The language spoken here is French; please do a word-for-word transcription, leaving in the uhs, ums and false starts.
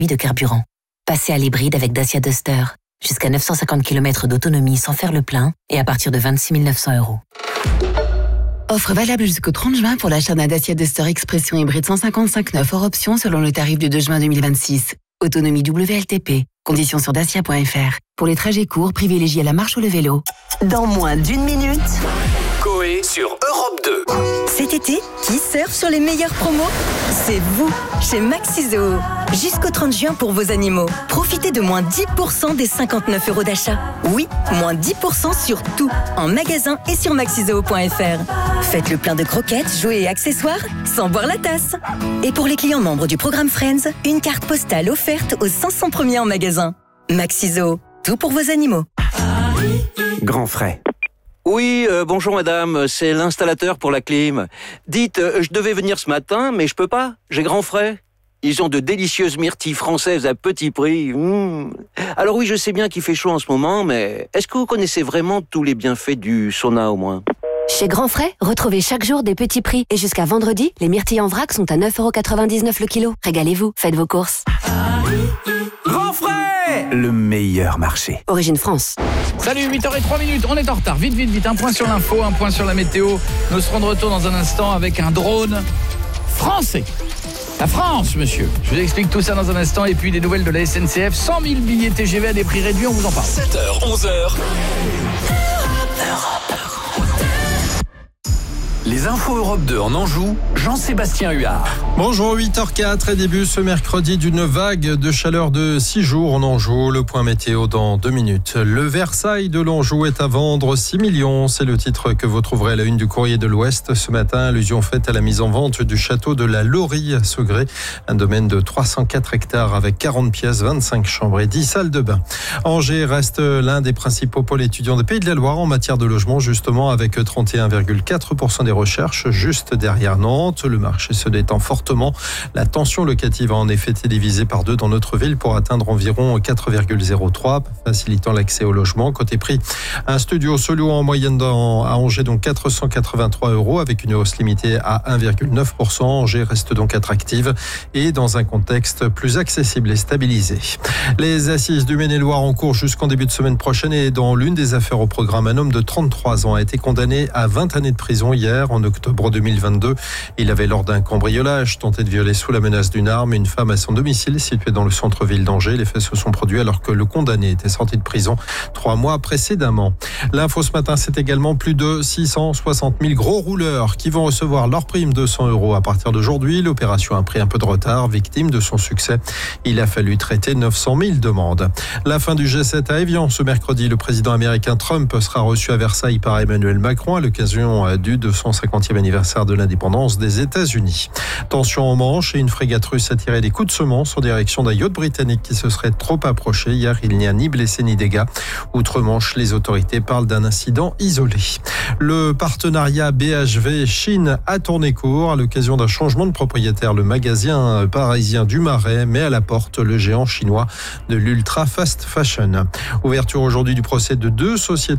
de carburant. Passez à l'hybride avec Dacia Duster. Jusqu'à neuf cent cinquante kilomètres d'autonomie sans faire le plein et à partir de vingt-six mille neuf cents euros. Offre valable jusqu'au trente juin pour l'achat d'un Dacia Duster Expression hybride cent cinquante-cinq neuf hors option selon le tarif du deux juin deux mille vingt-six. Autonomie W L T P. Conditions sur dacia point f r. Pour les trajets courts, privilégiez la marche ou le vélo. Dans moins d'une minute, Coé sur Europe deux. Cet été, qui surfe sur les meilleures promos? C'est vous, chez Maxizo. Jusqu'au trente juin pour vos animaux. Profitez de moins dix pour cent des cinquante-neuf euros d'achat. Oui, moins dix pour cent sur tout, en magasin et sur maxizo point f r. Faites le plein de croquettes, jouets et accessoires sans boire la tasse. Et pour les clients membres du programme Friends, une carte postale offerte aux cinq cents premiers en magasin. Maxizo, tout pour vos animaux. Grand frais. Oui, euh, bonjour madame, c'est l'installateur pour la clim. Dites, euh, je devais venir ce matin, mais je peux pas, j'ai grand frais. Ils ont de délicieuses myrtilles françaises à petit prix. Mmh. Alors oui, je sais bien qu'il fait chaud en ce moment, mais est-ce que vous connaissez vraiment tous les bienfaits du sauna au moins ? Chez Grand Frais, retrouvez chaque jour des petits prix. Et jusqu'à vendredi, les myrtilles en vrac sont à neuf euros quatre-vingt-dix-neuf le kilo. Régalez-vous, faites vos courses. Grand frais, le meilleur marché. Origine France. Salut, huit heures zéro trois minutes, on est en retard. Vite, vite, vite, un point sur l'info, un point sur la météo. Nous serons de retour dans un instant avec un drone français. La France, monsieur. Je vous explique tout ça dans un instant. Et puis des nouvelles de la S N C F. cent mille billets T G V à des prix réduits, on vous en parle. sept heures, onze heures. Les infos Europe deux en Anjou, Jean-Sébastien Huard. Bonjour, huit heures quatre et début ce mercredi d'une vague de chaleur de six jours en Anjou. Le point météo dans deux minutes. Le Versailles de l'Anjou est à vendre six millions. C'est le titre que vous trouverez à la une du Courrier de l'Ouest ce matin. Allusion faite à la mise en vente du château de la Laurie à Segré. Un domaine de trois cent quatre hectares avec quarante pièces, vingt-cinq chambres et dix salles de bain. Angers reste l'un des principaux pôles étudiants des Pays de la Loire en matière de logement, justement avec trente et un virgule quatre pour cent des recherches juste derrière Nantes. Le marché se détend fortement. La tension locative a en effet été divisée par deux dans notre ville pour atteindre environ quatre virgule zéro trois, facilitant l'accès au logement. Côté prix, un studio se loue en moyenne dans, à Angers donc quatre cent quatre-vingt-trois euros avec une hausse limitée à un virgule neuf pour cent. Angers reste donc attractive et dans un contexte plus accessible et stabilisé. Les assises du Maine-et-Loire en cours jusqu'en début de semaine prochaine et dans l'une des affaires au programme, un homme de trente-trois ans a été condamné à vingt années de prison hier en octobre deux mille vingt-deux. Il avait lors d'un cambriolage tenté de violer sous la menace d'une arme une femme à son domicile situé dans le centre-ville d'Angers. Les faits se sont produits alors que le condamné était sorti de prison trois mois précédemment. L'info ce matin, c'est également plus de six cent soixante mille gros rouleurs qui vont recevoir leur prime de cent euros à partir d'aujourd'hui. L'opération a pris un peu de retard, victime de son succès. Il a fallu traiter neuf cent mille demandes. La fin du G sept à Évian ce mercredi. Le président américain Trump sera reçu à Versailles par Emmanuel Macron à l'occasion du deux cent cinquantième anniversaire de l'indépendance des États-Unis. Tension en Manche et une frégate russe a tiré des coups de semonce en direction d'un yacht britannique qui se serait trop approché. Hier, il n'y a ni blessés ni dégâts. Outre-Manche, les autorités parlent d'un incident isolé. Le partenariat B H V-Chine a tourné court à l'occasion d'un changement de propriétaire. Le magasin parisien du Marais met à la porte le géant chinois de l'ultra fast fashion. Ouverture aujourd'hui du procès de deux sociétés